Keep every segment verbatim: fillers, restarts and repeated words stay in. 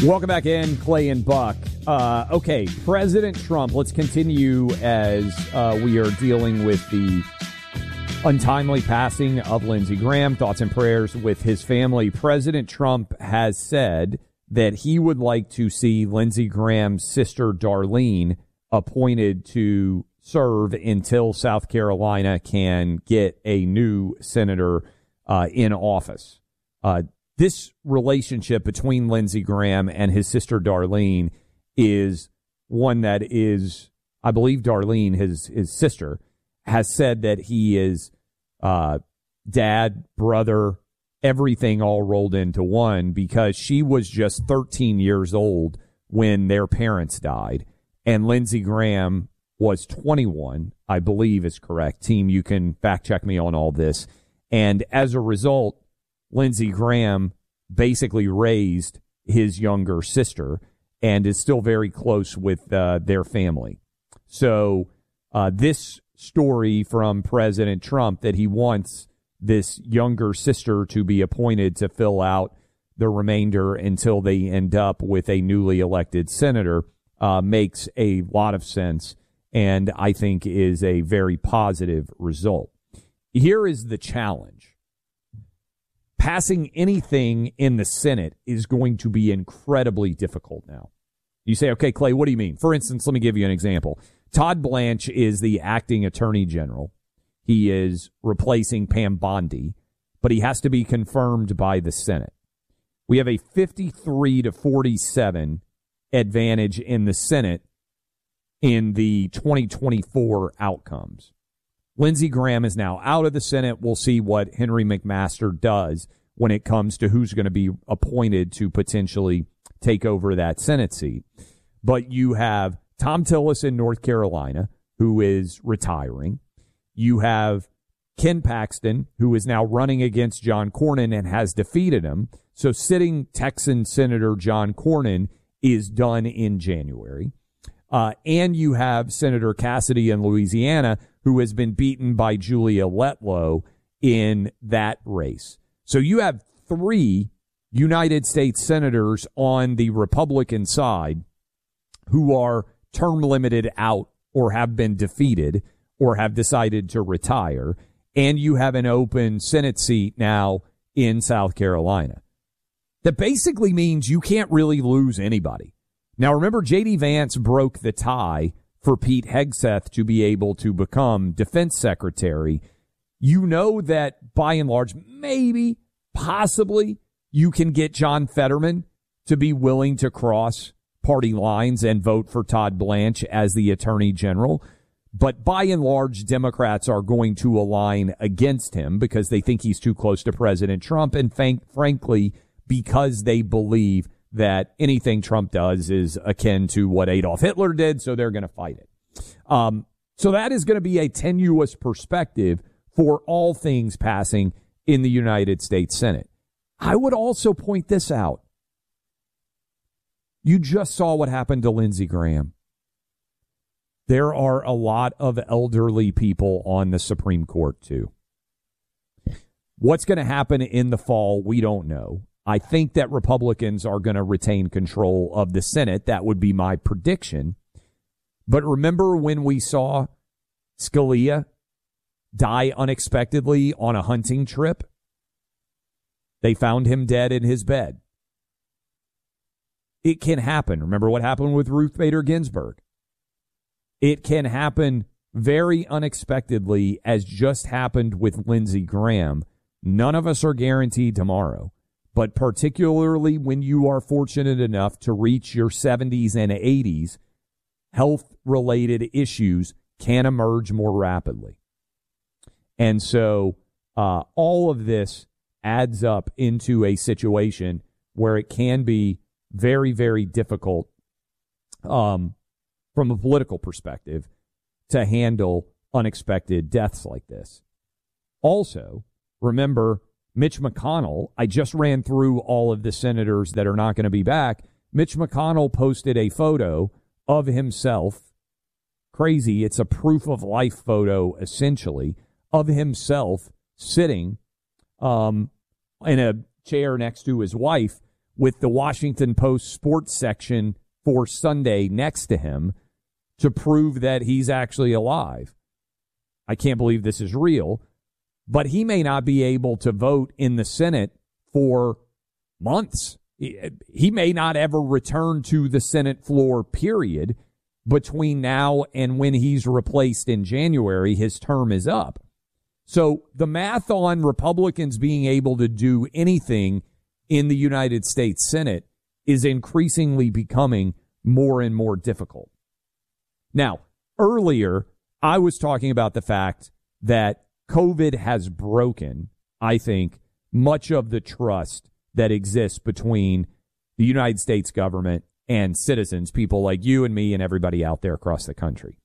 Welcome back in, Clay and Buck. Uh, okay, President Trump, let's continue as uh, we are dealing with the untimely passing of Lindsey Graham. Thoughts and prayers with his family. President Trump has said that he would like to see Lindsey Graham's sister, Darlene, appointed to serve until South Carolina can get a new senator uh, in office. Uh, this relationship between Lindsey Graham and his sister, Darlene, is one that is, I believe Darlene, his, his sister, has said that he is uh, dad, brother, everything all rolled into one, because she was just thirteen years old when their parents died. And Lindsey Graham was twenty-one, I believe is correct. Team, you can fact check me on all this. And as a result, Lindsey Graham basically raised his younger sister and is still very close with uh, their family. So uh, this story from President Trump that he wants this younger sister to be appointed to fill out the remainder until they end up with a newly elected senator uh, makes a lot of sense, and I think is a very positive result. Here is the challenge. Passing anything in the Senate is going to be incredibly difficult now. You say, okay, Clay, what do you mean? For instance, let me give you an example. Todd Blanche is the acting attorney general. He is replacing Pam Bondi, but he has to be confirmed by the Senate. We have a fifty-three to forty-seven advantage in the Senate in the twenty twenty-four outcomes. Lindsey Graham is now out of the Senate. We'll see what Henry McMaster does when it comes to who's going to be appointed to potentially take over that Senate seat. But you have Tom Tillis in North Carolina, who is retiring. You have Ken Paxton, who is now running against John Cornyn and has defeated him. So sitting Texan Senator John Cornyn is done in January. Uh, and you have Senator Cassidy in Louisiana, who has been beaten by Julia Letlow in that race. So you have three United States senators on the Republican side who are term limited out or have been defeated or have decided to retire. And you have an open Senate seat now in South Carolina. That basically means you can't really lose anybody. Now, remember, J D. Vance broke the tie for Pete Hegseth to be able to become defense secretary. You know that, by and large, maybe, possibly, you can get John Fetterman to be willing to cross party lines and vote for Todd Blanche as the attorney general. But by and large, Democrats are going to align against him because they think he's too close to President Trump, and frank- frankly, because they believe that anything Trump does is akin to what Adolf Hitler did, so they're going to fight it. Um, so that is going to be a tenuous perspective for all things passing in the United States Senate. I would also point this out. You just saw what happened to Lindsey Graham. There are a lot of elderly people on the Supreme Court, too. What's going to happen in the fall, we don't know. I think that Republicans are going to retain control of the Senate. That would be my prediction. But remember when we saw Scalia die unexpectedly on a hunting trip? They found him dead in his bed. It can happen. Remember what happened with Ruth Bader Ginsburg? It can happen very unexpectedly, as just happened with Lindsey Graham. None of us are guaranteed tomorrow. But particularly when you are fortunate enough to reach your seventies and eighties, health-related issues can emerge more rapidly. And so uh, all of this adds up into a situation where it can be very, very difficult um, from a political perspective to handle unexpected deaths like this. Also, remember, Mitch McConnell, I just ran through all of the senators that are not going to be back. Mitch McConnell posted a photo of himself. Crazy. It's a proof of life photo, essentially, of himself sitting um, in a chair next to his wife with the Washington Post sports section for Sunday next to him to prove that he's actually alive. I can't believe this is real, but he may not be able to vote in the Senate for months. He may not ever return to the Senate floor, period. Between now and when he's replaced in January, his term is up. So the math on Republicans being able to do anything in the United States Senate is increasingly becoming more and more difficult. Now, earlier, I was talking about the fact that COVID has broken, I think, much of the trust that exists between the United States government and citizens, people like you and me and everybody out there across the country.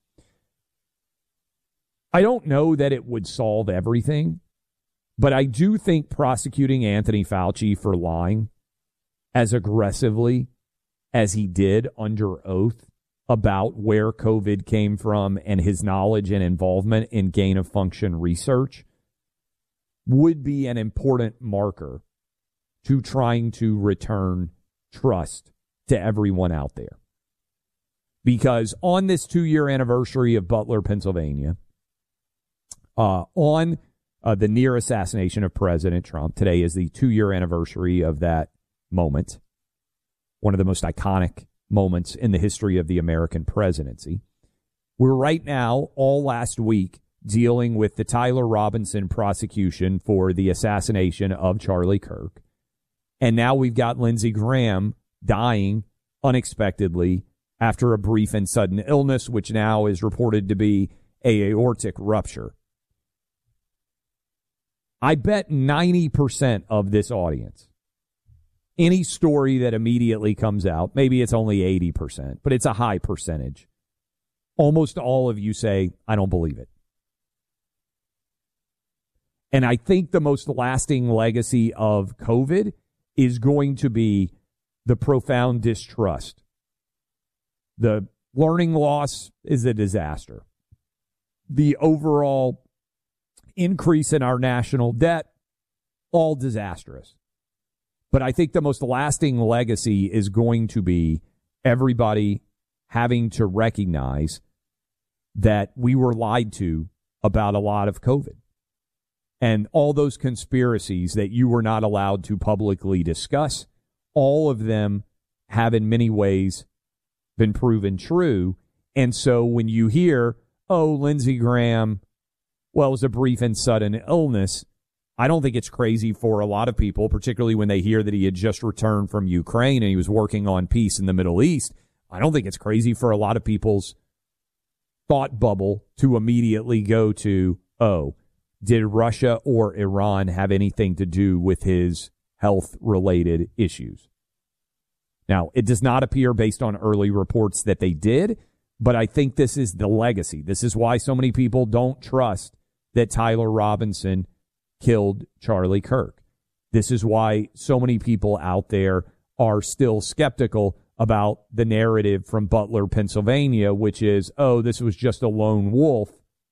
I don't know that it would solve everything, but I do think prosecuting Anthony Fauci for lying as aggressively as he did under oath about where COVID came from and his knowledge and involvement in gain-of-function research would be an important marker to trying to return trust to everyone out there. Because on this two-year anniversary of Butler, Pennsylvania, uh, on uh, the near assassination of President Trump, today is the two-year anniversary of that moment, one of the most iconic moments in the history of the American presidency. We're right now, all last week, dealing with the Tyler Robinson prosecution for the assassination of Charlie Kirk. And now we've got Lindsey Graham dying unexpectedly after a brief and sudden illness, which now is reported to be a aortic rupture. I bet ninety percent of this audience, any story that immediately comes out, maybe it's only eighty percent, but it's a high percentage. Almost all of you say, I don't believe it. And I think the most lasting legacy of COVID is going to be the profound distrust. The learning loss is a disaster. The overall increase in our national debt, all disastrous. But I think the most lasting legacy is going to be everybody having to recognize that we were lied to about a lot of COVID. And all those conspiracies that you were not allowed to publicly discuss, all of them have in many ways been proven true. And so when you hear, oh, Lindsey Graham, well, it was a brief and sudden illness, I don't think it's crazy for a lot of people, particularly when they hear that he had just returned from Ukraine and he was working on peace in the Middle East. I don't think it's crazy for a lot of people's thought bubble to immediately go to, oh, did Russia or Iran have anything to do with his health-related issues? Now, it does not appear based on early reports that they did, but I think this is the legacy. This is why so many people don't trust that Tyler Robinson killed Charlie Kirk. This is why so many people out there are still skeptical about the narrative from Butler, Pennsylvania, which is, oh, this was just a lone wolf,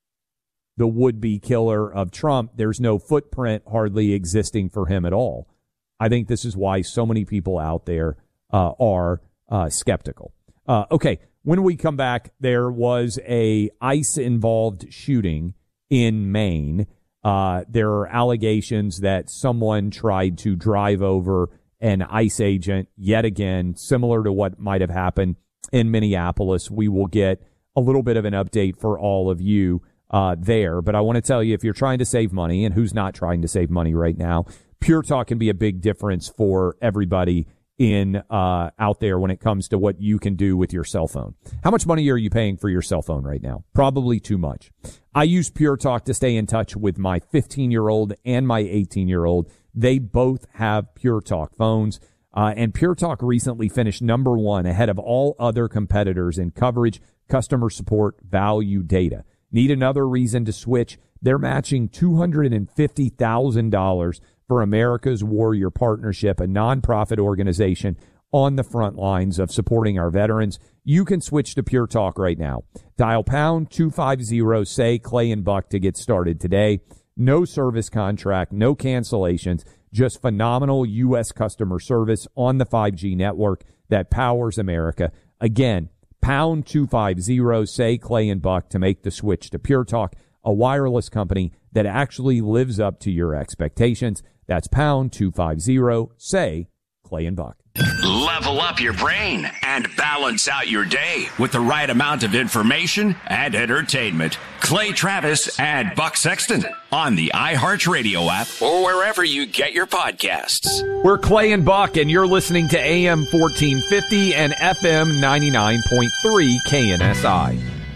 the would-be killer of Trump. There's no footprint hardly existing for him at all. I think this is why so many people out there uh, are uh, skeptical. Uh, okay, when we come back, there was a ICE-involved shooting in Maine. Uh, there are allegations that someone tried to drive over an ICE agent yet again, similar to what might have happened in Minneapolis. We will get a little bit of an update for all of you uh, there. But I want to tell you, if you're trying to save money, and who's not trying to save money right now, Pure Talk can be a big difference for everybody in uh, out there when it comes to what you can do with your cell phone. How much money are you paying for your cell phone right now? Probably too much. I use Pure Talk to stay in touch with my fifteen-year-old and my eighteen-year-old. They both have Pure Talk phones, uh, and Pure Talk recently finished number one ahead of all other competitors in coverage, customer support, value, data. Need another reason to switch? They're matching two hundred fifty thousand dollars for America's Warrior Partnership, a nonprofit organization on the front lines of supporting our veterans. You can switch to Pure Talk right now. Dial pound two fifty, say Clay and Buck to get started today. No service contract, no cancellations, Just phenomenal U S customer service on the five G network that powers America. Again, pound two fifty, say Clay and Buck to make the switch to Pure Talk, a wireless company that actually lives up to your expectations. That's pound two fifty, say Clay and Buck. Level up your brain and balance out your day with the right amount of information and entertainment. Clay Travis and Buck Sexton on the iHeartRadio app or wherever you get your podcasts. We're Clay and Buck, and you're listening to A M fourteen fifty and F M ninety-nine point three K N S I.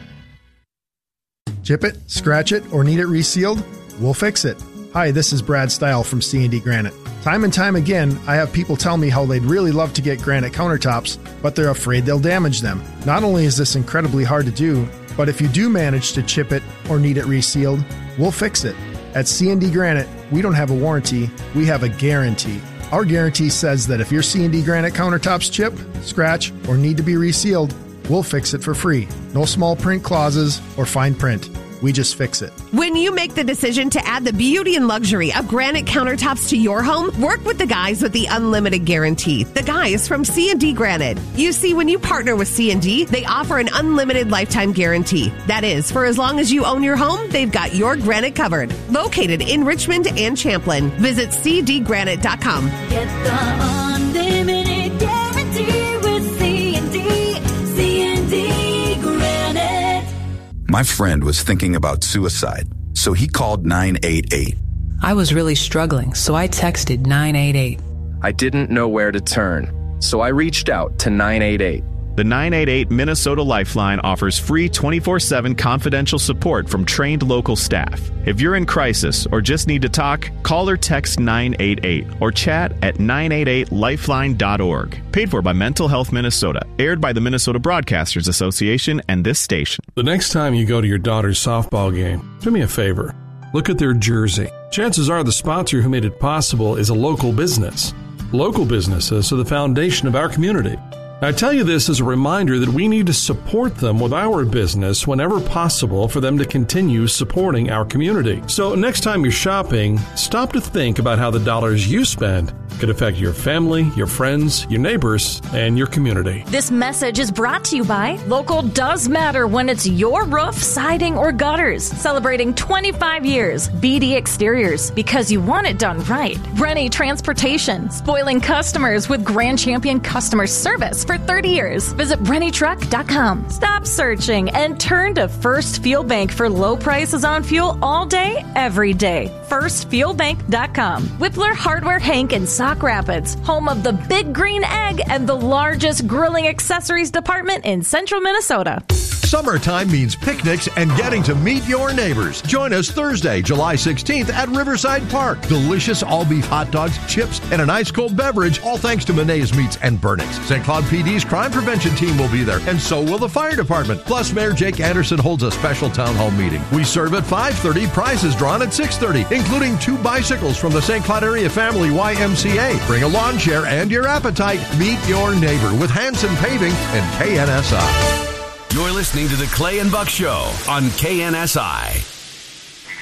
Chip it, scratch it, or need it resealed? We'll fix it. Hi, this is Brad Stile from C and D Granite. Time and time again, I have people tell me how they'd really love to get granite countertops, but they're afraid they'll damage them. Not only is this incredibly hard to do, but if you do manage to chip it or need it resealed, we'll fix it. At C and D Granite, we don't have a warranty, we have a guarantee. Our guarantee says that if your C and D Granite countertops chip, scratch, or need to be resealed, we'll fix it for free. No small print clauses or fine print. We just fix it. When you make the decision to add the beauty and luxury of granite countertops to your home, work with the guys with the unlimited guarantee. The guys from C and D Granite. You see, when you partner with C and D, they offer an unlimited lifetime guarantee. That is, for as long as you own your home, they've got your granite covered. Located in Richmond and Champlin. Visit c d granite dot com. Get the unlimited guarantee with C and D. C and D Granite. My friend was thinking about suicide, so he called nine eight eight. I was really struggling, so I texted nine eight eight. I didn't know where to turn, so I reached out to nine eight eight. The nine eight eight Minnesota Lifeline offers free twenty-four seven confidential support from trained local staff. If you're in crisis or just need to talk, call or text nine eight eight or chat at nine eight eight lifeline dot org. Paid for by Mental Health Minnesota. Aired by the Minnesota Broadcasters Association and this station. The next time you go to your daughter's softball game, do me a favor. Look at their jersey. Chances are the sponsor who made it possible is a local business. Local businesses are the foundation of our community. I tell you this as a reminder that we need to support them with our business whenever possible for them to continue supporting our community. So next time you're shopping, stop to think about how the dollars you spend could affect your family, your friends, your neighbors, and your community. This message is brought to you by Local Does Matter when it's your roof, siding, or gutters. Celebrating twenty-five years. B D Exteriors, because you want it done right. Rennie Transportation, spoiling customers with Grand Champion customer service for thirty years. Visit rennie truck dot com. Stop searching and turn to First Fuel Bank for low prices on fuel all day, every day. first fuel bank dot com. Whippler Hardware Hank in Sauk Rapids, home of the Big Green Egg and the largest grilling accessories department in central Minnesota. Summertime means picnics and getting to meet your neighbors. Join us Thursday, July sixteenth at Riverside Park. Delicious all-beef hot dogs, chips, and an ice-cold beverage, all thanks to Monet's Meats and Burnix. Saint Cloud P D's crime prevention team will be there, and so will the fire department. Plus, Mayor Jake Anderson holds a special town hall meeting. We serve at five thirty, prizes drawn at six thirty, including two bicycles from the Saint Cloud Area Family Y M C A. Bring a lawn chair and your appetite. Meet your neighbor with Hanson Paving and K N S I. You're listening to the Clay and Buck Show on K N S I.